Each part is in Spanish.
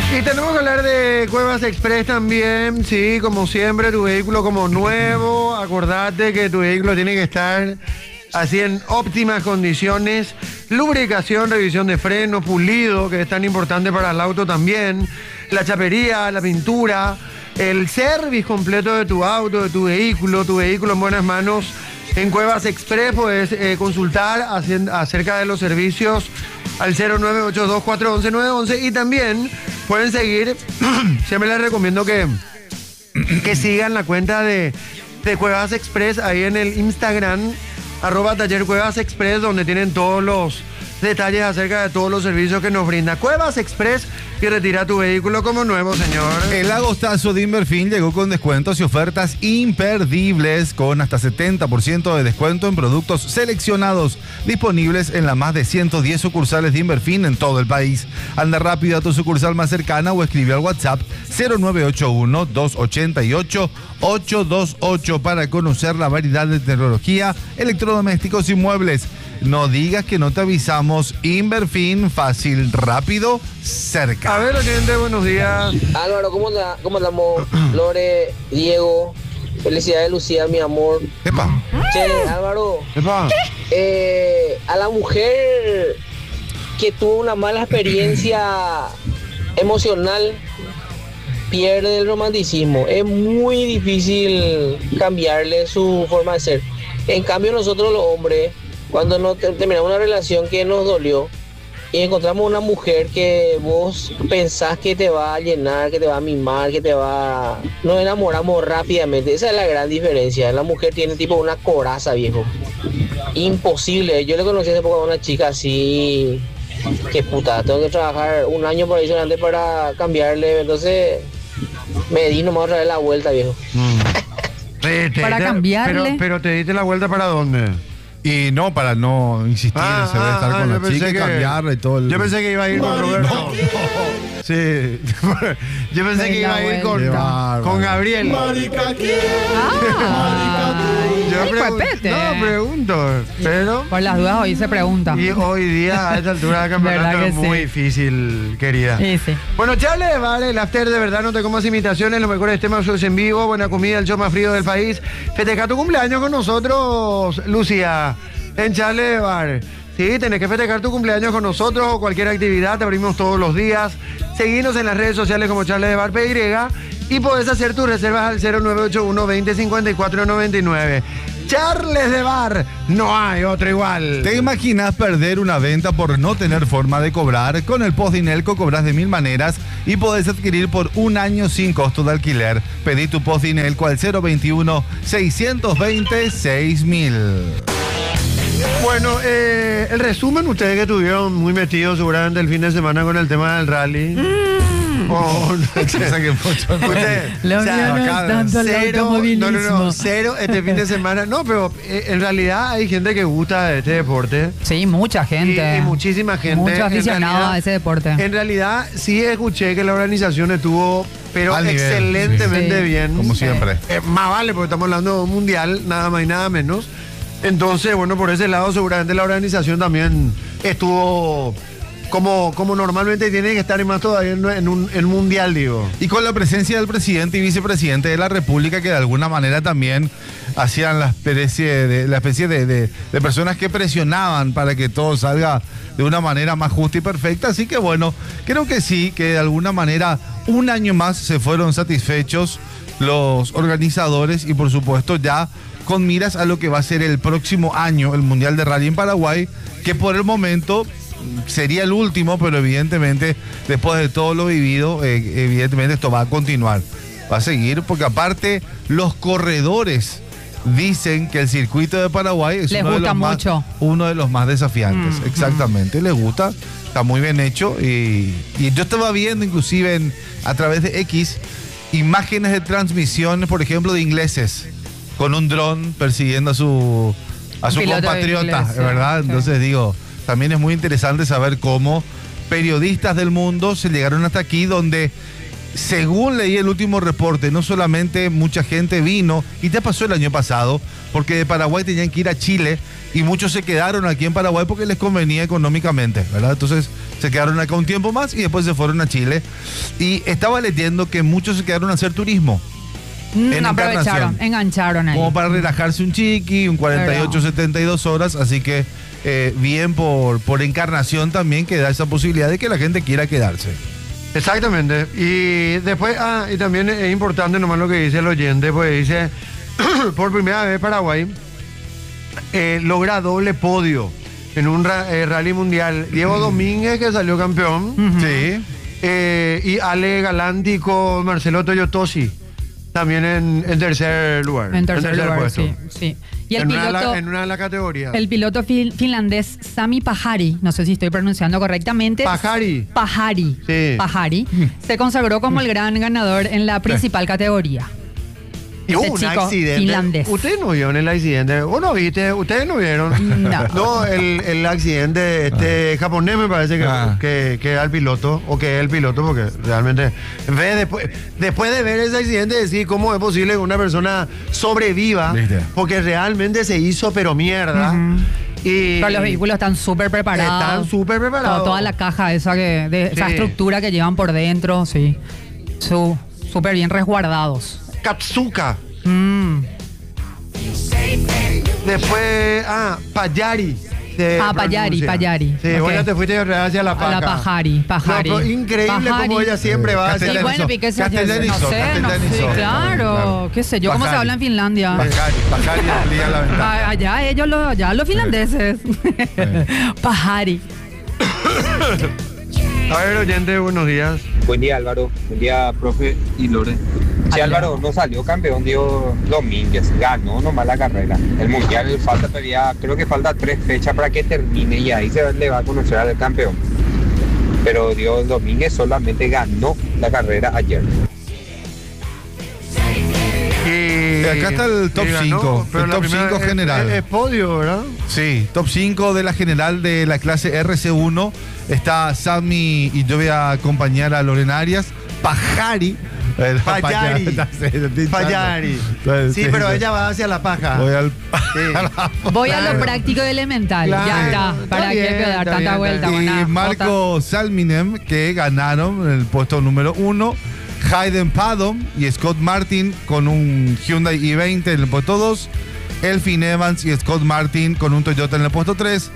Y tenemos que hablar de Cuevas Express también, sí, como siempre, tu vehículo como nuevo, acordate que tu vehículo tiene que estar así en óptimas condiciones, lubricación, revisión de freno, pulido, que es tan importante para el auto también, la chapería, la pintura, el service completo de tu auto, de tu vehículo en buenas manos. En Cuevas Express puedes consultar acerca de los servicios al 0982411911 y también pueden seguir, siempre les recomiendo que sigan la cuenta de Cuevas Express ahí en el Instagram, @Taller Cuevas Express, donde tienen todos los detalles acerca de todos los servicios que nos brinda Cuevas Express y retira tu vehículo como nuevo, señor. El agostazo de Inverfin llegó con descuentos y ofertas imperdibles con hasta 70% de descuento en productos seleccionados disponibles en las más de 110 sucursales de Inverfin en todo el país. Anda rápido a tu sucursal más cercana o escribe al WhatsApp 0981-288-828 para conocer la variedad de tecnología, electrodomésticos y muebles. No digas que no te avisamos. Inverfin, fácil, rápido, cerca. A ver, oyente, buenos días. Álvaro, ¿cómo andamos? Lore, Diego, felicidades, Lucía, mi amor. Epa. Che, Álvaro, Epa. a la mujer que tuvo una mala experiencia emocional pierde el romanticismo. Es muy difícil cambiarle su forma de ser. En cambio, nosotros los hombres, cuando nos terminamos una relación que nos dolió y encontramos una mujer que vos pensás que te va a llenar, que te va a mimar, nos enamoramos rápidamente. Esa es la gran diferencia. La mujer tiene tipo una coraza, viejo. Imposible. Yo le conocí hace poco a una chica así, que puta, tengo que trabajar un año por ahí solamente para cambiarle. Entonces me di nomás otra vez la vuelta, viejo. Para cambiarle. Pero te diste la vuelta ¿para dónde? Y no, para no insistir en saber estar con la chica y cambiarla y todo. Yo pensé que iba a ir con Roberto. No. Sí. Yo pensé que iba a ir con Gabriel. Marica, No, pregunto. Pero. Por las dudas hoy se pregunta. Y hoy día, a esta altura del campeonato, es muy difícil, querida. Sí. Bueno, Charles, vale, el after de verdad, no te comas imitaciones, los mejores temas shows en vivo, buena comida, el show más frío del país. Festeja tu cumpleaños con nosotros, Lucía, en Charles Bar. Sí, tenés que festejar tu cumpleaños con nosotros o cualquier actividad, te abrimos todos los días. Seguinos en las redes sociales como Charles de Bar PY y podés hacer tus reservas al 0981 20 54 99. Charles de Bar, no hay otro igual. ¿Te imaginas perder una venta por no tener forma de cobrar? Con el Postdinelco cobras de 1000 maneras y podés adquirir por un año sin costo de alquiler. Pedí tu Postdinelco al 021 620 6000. Bueno, el resumen, ustedes que estuvieron muy metidos seguramente el fin de semana con el tema del rally. Cero este fin de semana. No, pero en realidad hay gente que gusta de este deporte. Sí, mucha gente. Y muchísima gente. Muchos aficionados a ese deporte. En realidad, sí escuché que la organización estuvo, pero excelentemente bien. Como siempre. Más vale, porque estamos hablando de un mundial, nada más y nada menos. Entonces, bueno, por ese lado seguramente la organización también estuvo como normalmente tiene que estar, y más todavía en un mundial, digo. Y con la presencia del presidente y vicepresidente de la República, que de alguna manera también hacían la especie de personas que presionaban para que todo salga de una manera más justa y perfecta. Así que bueno, creo que sí, que de alguna manera un año más se fueron satisfechos los organizadores y por supuesto ya con miras a lo que va a ser el próximo año, el Mundial de Rally en Paraguay, que por el momento sería el último, pero evidentemente después de todo lo vivido, evidentemente esto va a continuar, va a seguir, porque aparte los corredores dicen que el circuito de Paraguay es uno de los más desafiantes. Exactamente, les gusta, está muy bien hecho y yo estaba viendo inclusive a través de X imágenes de transmisión, por ejemplo, de ingleses con un dron persiguiendo a su compatriota, ¿verdad? Entonces digo, también es muy interesante saber cómo periodistas del mundo se llegaron hasta aquí, donde según leí el último reporte, no solamente mucha gente vino, y te pasó el año pasado, porque de Paraguay tenían que ir a Chile y muchos se quedaron aquí en Paraguay porque les convenía económicamente, ¿verdad? Entonces se quedaron acá un tiempo más y después se fueron a Chile. Y estaba leyendo que muchos se quedaron a hacer turismo. Aprovecharon, engancharon ahí. Como para relajarse un chiqui, un 48, 72 horas, así que bien por Encarnación también, que da esa posibilidad de que la gente quiera quedarse. Exactamente. Y después, y también es importante nomás lo que dice el oyente, pues dice, por primera vez Paraguay logra doble podio en un rally mundial. Diego Domínguez, que salió campeón. Sí. Y Ale Galanti con Marcelo Toyotosi, también en tercer lugar. En tercer lugar, puesto. sí. Y el en piloto, una de las categorías. el piloto finlandés Sami Pahari, no sé si estoy pronunciando correctamente. Pahari. Sí. Pahari, se consagró como el gran ganador en la principal categoría. Y hubo Este un chico accidente. finlandés. ¿Ustedes no vieron el accidente? ¿O no viste? ¿Ustedes no vieron? No. El accidente japonés me parece que era el piloto, o que es el piloto, porque realmente después de ver ese accidente, decir cómo es posible que una persona sobreviva, ¿Viste? porque realmente se hizo pero mierda. Pero los vehículos están súper preparados. Están súper preparados. Toda la caja esa esa estructura que llevan por dentro, sí. Súper bien resguardados. Katsuka. Después, Payari. Payari. Sí, Ok. vos ya te fuiste hacia la paja. A la Pahari. No, pero increíble como ella siempre va hacia Y la... bueno, Piqué se no Castellanizó, sé, claro, qué sé yo, cómo se Pahari. habla en Finlandia. Pajari amplía la ventana. Allá los finlandeses. Pahari. A ver, oyente, buenos días. Buen día, Álvaro. Buen día, profe y Lore. Sí, Álvaro, no salió campeón Diego Domínguez, ganó nomás la carrera. El mundial falta todavía, creo que falta 3 fechas para que termine y ahí le va a conocer al campeón. Pero Diego Domínguez solamente ganó la carrera ayer. Y Acá está el top 5, pero el la top primera 5 general. Es podio, ¿verdad? Sí, top 5 de la general de la clase RC1. Está Sammy y yo voy a acompañar a Lorena Arias. Pajari. Payari. Sí, pero ella va hacia la paja. Voy al... Voy a lo práctico y elemental. Claro, Ya está. ¿Para bien, qué dar está tanta bien, vuelta? Y Buena Marco Salminen, que ganaron en el puesto número 1. Hayden Padom y Scott Martin con un Hyundai i20 en el puesto 2. Elfin Evans y Scott Martin con un Toyota en el puesto 3.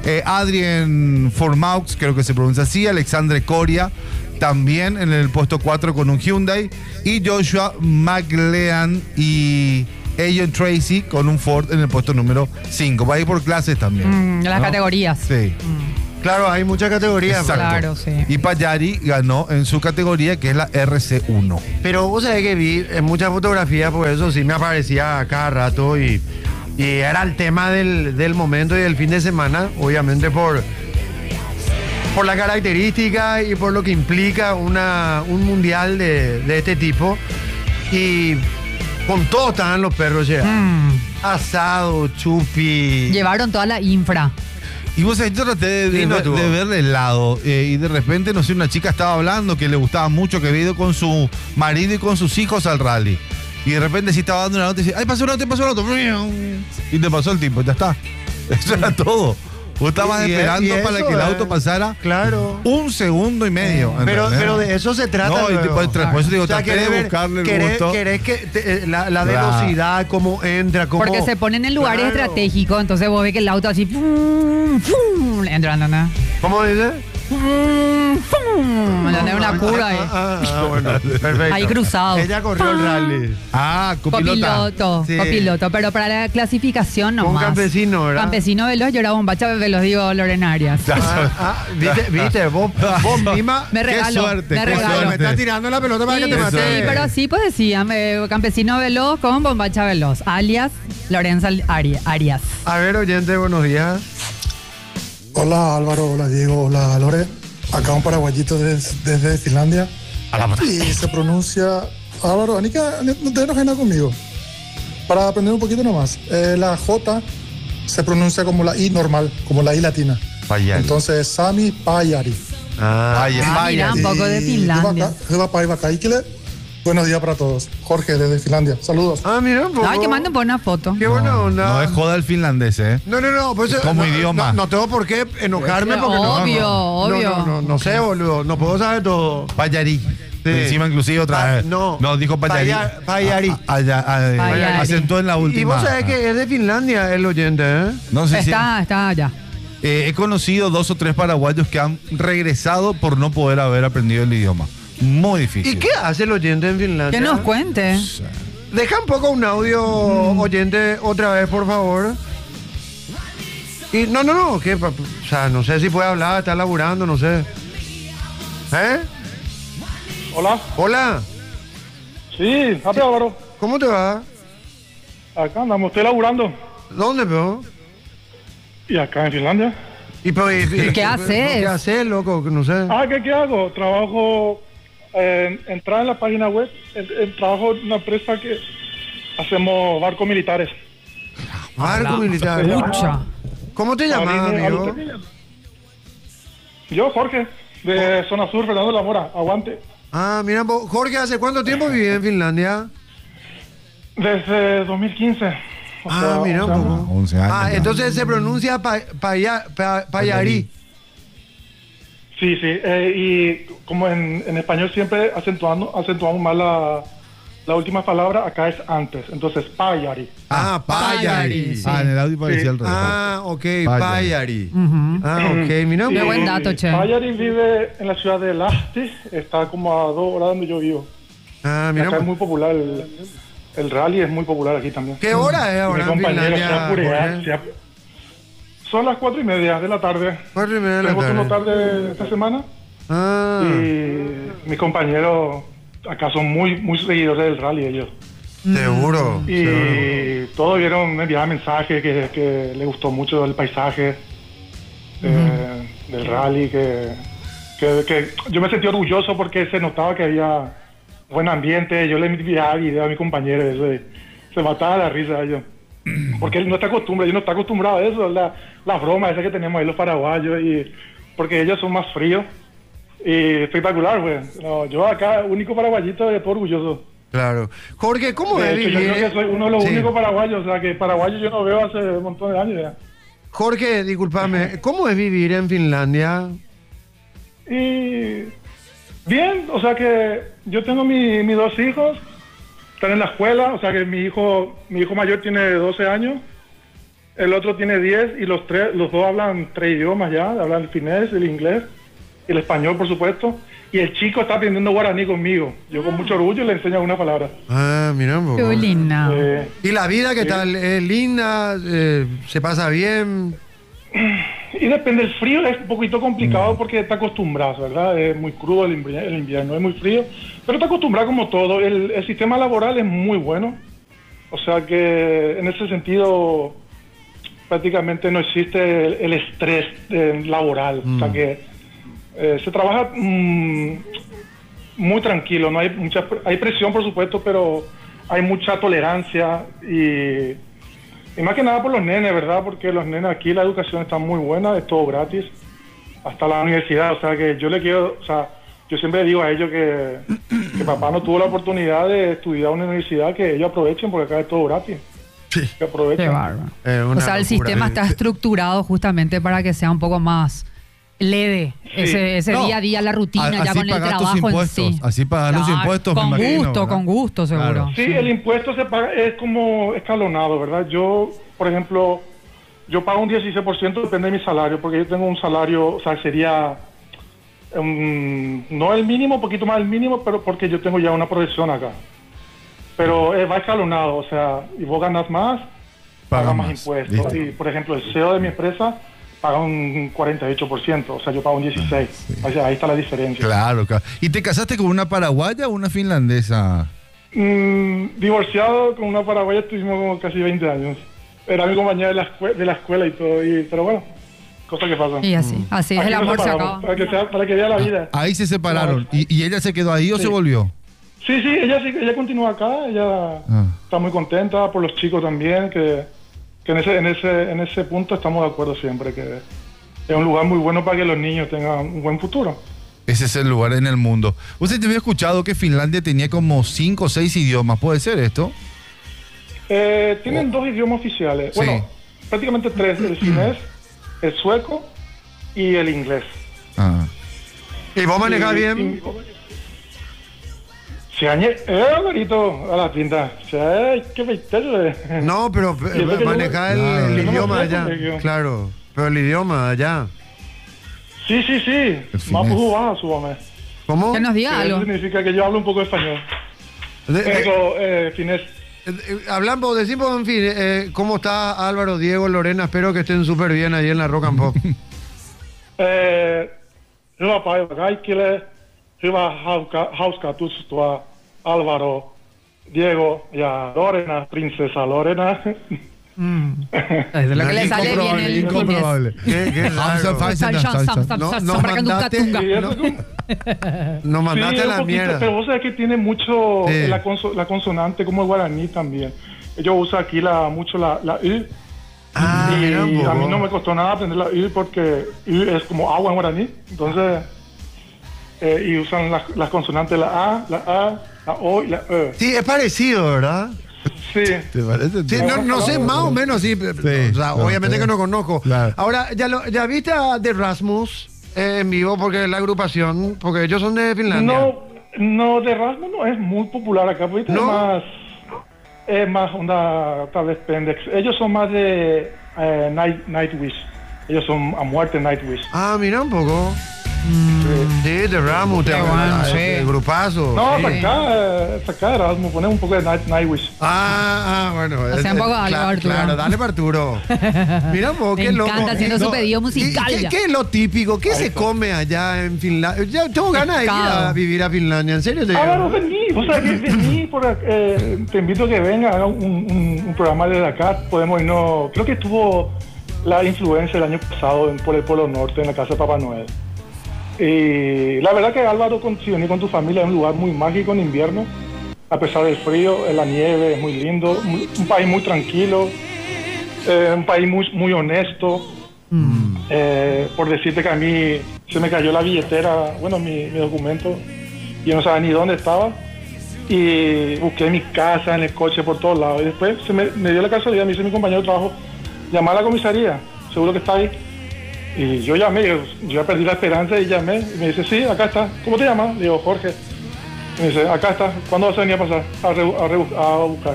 Adrien Formaux, creo que se pronuncia así. Alexandre Coria también en el puesto 4 con un Hyundai. Y Joshua McLean y Ayon Tracy con un Ford en el puesto número 5. Va a ir por clases también. las ¿no? categorías. Sí. Claro, hay muchas categorías. Exacto. Claro, sí. Y Payari ganó en su categoría, que es la RC1. Pero vos sabés que vi en muchas fotografías, por eso sí me aparecía a cada rato y era el tema del momento y del fin de semana, obviamente por la característica y por lo que implica un mundial de este tipo. Y con todo estaban los perros ya. Asado, chupi. Llevaron toda la infra. Y vos sabés, yo traté de verle el lado y de repente, no sé, una chica estaba hablando que le gustaba mucho, que había ido con su marido y con sus hijos al rally. Y de repente sí estaba dando una nota y dice, ¡ay, pasó un auto! Y te pasó el tiempo, ya está. Eso era todo. Vos estabas esperando para que el auto pasara, claro, 1 segundo y medio. Pero de eso se trata. No, y por eso digo, o sea, traté de buscarle el gusto. Querés que la velocidad, cómo entra, cómo... Porque se ponen en lugares Claro. estratégicos, entonces vos ves que el auto así... ¡fum! Entrando, ¿no? ¿Cómo dice? ¿Entendés? Una curva ahí. Bueno, perfecto. Ahí cruzado. Ella corrió el rally. Copiloto, Sí. copiloto. Pero para la clasificación Con nomás. campesino, ¿verdad? Campesino veloz, yo era bombacha veloz, digo Lorena Arias. Viste, vos misma... Me regalo, suerte, me qué regalo. suerte. Me estás tirando la pelota para Sí, que te mate. sí, pero sí, pues decían, campesino veloz con bombacha veloz, alias Lorenza Arias. A ver, oyente, buenos días. Hola Álvaro, hola Diego, hola Lore. Acá un paraguayito desde Finlandia. Y se pronuncia... Álvaro, Anika, no te enojes nada conmigo. Para aprender un poquito nomás. La J se pronuncia como la I normal, como la I latina. Payari. Entonces, Sami Payari. Mira, un poco de Finlandia. Buenos días para todos. Jorge, desde Finlandia. Saludos. Mira un poco. Ay, que manden por una foto. Qué buena onda. No es joda el finlandés, ¿eh? No, pues como idioma. No tengo por qué enojarme porque obvio. no sé, boludo. No puedo saber todo. Payarí. Sí. Encima inclusive otra vez. No, dijo Payarí. Payarí. Payarí. Asentó en la última. Y vos sabés que es de Finlandia el oyente, ¿eh? No sé Está allá. He conocido 2 o 3 paraguayos que han regresado por no poder haber aprendido el idioma. Muy difícil. ¿Y qué hace el oyente en Finlandia? Que nos cuente. Deja un poco un audio oyente otra vez, por favor. Y no, que, o sea, no sé si puede hablar, está laburando, no sé. ¿Eh? Hola. Sí, happy Álvaro. ¿Cómo te va? Acá andamos, estoy laburando. ¿Dónde, pero? Y acá en Finlandia. ¿Y qué haces? ¿Qué haces, loco? No sé. ¿Qué hago? Trabajo, entrar en la página web, trabajo en una empresa que hacemos barcos militares. Barco militar. Mucha. ¿Cómo te llamas, amigo? Yo, Jorge, de Zona Sur, Fernando de la Mora. Aguante. Mira, Jorge, ¿hace cuánto tiempo viví en Finlandia? Desde 2015. Mira un poco. 11 años. Entonces se pronuncia Payarí. Sí, y como en español siempre acentuamos más la última palabra, acá es antes, entonces Payarí. Payarí. Sí. En el audio parecía el revés. Ok, Payarí. Ok, mira. Qué buen dato, che. Payarí vive en la ciudad de Lahti, está como a 2 horas donde yo vivo. Mira. Acá es muy popular, el rally es muy popular aquí también. ¿Qué hora es ahora en Finlandia? Son las 4:30 de la tarde. 4:30 de la Tengo turno tarde. tarde esta semana. Y mis compañeros acá son muy seguidores del rally ellos. Seguro. Y todos me enviaban mensajes que les gustó mucho el paisaje del rally, que yo me sentí orgulloso porque se notaba que había buen ambiente. Yo le enviaba videos a mis compañeros, eso, se mataba la risa a ellos. Porque él no está acostumbrado a eso, la broma esa que tenemos ahí los paraguayos, y porque ellos son más fríos. Y espectacular, güey. No, yo acá, único paraguayito, estoy orgulloso. Claro. Jorge, ¿cómo es Yo vivir? creo que soy uno de los únicos paraguayos, o sea, que paraguayo yo no veo hace un montón de años ya. Jorge, discúlpame, ¿cómo es vivir en Finlandia? Y bien, o sea que yo tengo mis 2 hijos, están en la escuela, o sea que mi hijo mayor tiene 12 años, el otro tiene 10 y los 2 hablan 3 idiomas ya, hablan el finés, el inglés y el español, por supuesto. Y el chico está aprendiendo guaraní conmigo. Yo con mucho orgullo le enseño algunas palabras. Mira un poco. Qué linda. ¿Y la vida qué tal? ¿Es linda? ¿Se pasa bien? Y depende, el frío es un poquito complicado porque está acostumbrado, ¿verdad? Es muy crudo el invierno, es muy frío, pero está acostumbrado como todo. El sistema laboral es muy bueno, o sea que en ese sentido prácticamente no existe el estrés laboral, o sea que se trabaja muy tranquilo, no hay presión por supuesto, pero hay mucha tolerancia y más que nada por los nenes, ¿verdad? Porque los nenes aquí, la educación está muy buena, es todo gratis, hasta la universidad, o sea que yo siempre digo a ellos que papá no tuvo la oportunidad de estudiar en una universidad, que ellos aprovechen porque acá es todo gratis. Sí. Que aprovechen. Qué bárbaro. O sea, el sistema está estructurado justamente para que sea un poco más leve ese día a día, la rutina, ya con el trabajo en sí. Así pagar los impuestos, con me imagino, con gusto, seguro. Claro. Sí, el impuesto se paga, es como escalonado, ¿verdad? Yo, por ejemplo, pago un 16%, depende de mi salario, porque yo tengo un salario, o sea, sería no el mínimo, un poquito más del mínimo, pero porque yo tengo ya una progresión acá. Pero va escalonado, o sea, y vos ganas más, pagas más impuestos. Listo. Y, por ejemplo, el CEO de mi empresa paga un 48%, o sea, yo pago un 16%. O sea, ahí está la diferencia. Claro. ¿Y te casaste con una paraguaya o una finlandesa? Divorciado con una paraguaya, estuvimos como casi 20 años. Era mi compañera de la escuela y todo, pero bueno, cosas que pasan. Y así es, el amor se acaba. Para que vea la vida. Ahí se separaron. ¿Y ella se quedó ahí o se volvió? Sí, ella continúa acá, ella está muy contenta por los chicos también, que en ese punto estamos de acuerdo siempre, que es un lugar muy bueno para que los niños tengan un buen futuro. Ese es el lugar en el mundo. Usted te había escuchado que Finlandia tenía como 5 o 6 idiomas. ¿Puede ser esto? Tienen 2 idiomas oficiales. Sí. Bueno, prácticamente 3. El finés, el sueco y el inglés. Ah. ¿Y vos manejás bien? Se Alvarito, a la pinta. Qué feitero. No, pero manejás el idioma allá. Claro, pero el idioma allá. Sí. Más baja, súbame. ¿Cómo? Que nos diga Eso algo. significa que yo hablo un poco español. Finés. Hablando, decimos, en fin, ¿cómo está Álvaro, Diego, Lorena? Espero que estén súper bien ahí en la Rock and Pop. Hyvää päivää kaikille. Hyvää hauska Álvaro, Diego ja Lorena, princesa Lorena. Es de lo que le sale bien el Incomprobable. Qué raro. Nos mandaste a la mierda. Pero vos sabés que tiene mucho Sí. la consonante como el guaraní también. Ellos usan aquí mucho la U. Ah, Y mira un poco. a mí no me costó nada aprender la U porque U es como agua en guaraní. Entonces, y usan las consonantes, la A, la O y la E. Sí, es parecido, ¿verdad? Sí. ¿Te parece? Sí, no sé, más o menos, sí. O sea, claro, obviamente sí. que no conozco. Claro. Ahora, ¿ya viste a The Rasmus en vivo? Porque la agrupación, porque ellos son de Finlandia. No, de Rasmus no es muy popular acá, porque ¿No? es más onda, tal vez Pendex. Ellos son más de Nightwish. Ellos son a muerte Nightwish. Ah, mira un poco. Sí, The Rasmus, Qué bueno, sí. el grupazo. No, sí. hasta acá Rasmus, poner un poco de Nightwish. Bueno. O sea, un poco algo, Arturo. Claro, dale para Arturo. Mira un poco, Me qué loco. encanta haciendo su pedido musical. ¿Y qué es lo típico? ¿Qué se come allá en Finlandia? Ya tengo ganas de ir a vivir a Finlandia, ¿en serio? Álvaro, vení, o sea, que vení, te invito a que venga, haga un programa desde acá. Podemos irnos, creo que estuvo la influencia el año pasado por el Polo Norte, en la casa de Papá Noel. Y la verdad que Álvaro, si venís con tu familia, es un lugar muy mágico en invierno, a pesar del frío, la nieve es muy lindo, un país muy tranquilo, un país muy honesto. Por decirte que a mí se me cayó la billetera, bueno, mi documento, y yo no sabía ni dónde estaba, y busqué mi casa, en el coche, por todos lados, y después me dio la casualidad, me dice mi compañero de trabajo, llamar a la comisaría, seguro que está ahí. Y yo llamé, yo ya perdí la esperanza y llamé, y me dice, sí, acá está. ¿Cómo te llamas? Le digo, Jorge. Me dice, acá está. ¿Cuándo vas a venir a pasar? A buscar.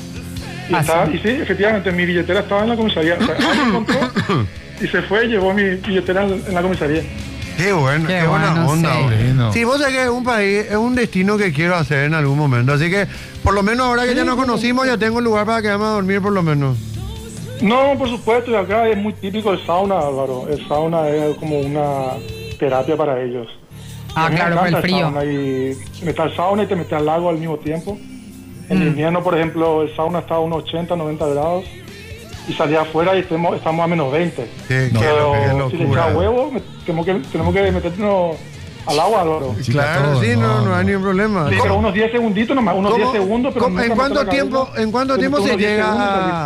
Y sí, efectivamente, mi billetera estaba en la comisaría. O sea, alguien encontró y se fue y llevó mi billetera en la comisaría. Qué bueno, qué buena bueno, onda. sí. Hombre. Bueno. Sí, vos sabés que es un país, es un destino que quiero hacer en algún momento. Así que, por lo menos ahora que ya nos conocimos, ya tengo un lugar para quedarme a dormir por lo menos. No, por supuesto, y acá es muy típico el sauna, Álvaro. El sauna es como una terapia para ellos. Ah, A mí me claro, por el encanta frío. sauna y metes al sauna y te metes al lago al mismo tiempo. En invierno, por ejemplo, el sauna está a unos 80, 90 grados y salía afuera y estamos a menos 20. Qué Pero si le locura. echas huevo, tenemos que meternos al agua, Álvaro. Sí, Claro, todo, sí, no hay ningún problema. Sí, pero unos 10 segunditos nomás, unos 10 segundos. Pero ¿En cuánto tiempo se llega a